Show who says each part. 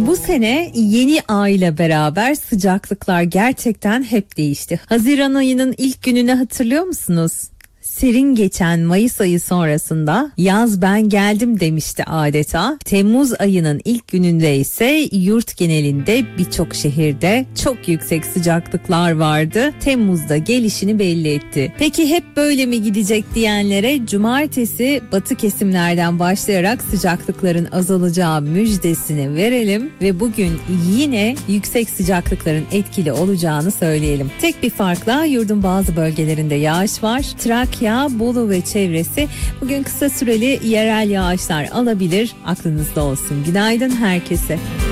Speaker 1: Bu sene yeni ay ile beraber sıcaklıklar gerçekten hep değişti. Haziran ayının ilk gününü hatırlıyor musunuz? Serin geçen Mayıs ayı sonrasında yaz ben geldim demişti adeta. Temmuz ayının ilk gününde ise yurt genelinde birçok şehirde çok yüksek sıcaklıklar vardı. Temmuz'da gelişini belli etti. Peki hep böyle mi gidecek diyenlere cumartesi batı kesimlerden başlayarak sıcaklıkların azalacağı müjdesini verelim ve bugün yine yüksek sıcaklıkların etkili olacağını söyleyelim. Tek bir farkla yurdun bazı bölgelerinde yağış var. Trakya, Bolu ve çevresi bugün kısa süreli yerel yağışlar alabilir. Aklınızda olsun. Günaydın herkese.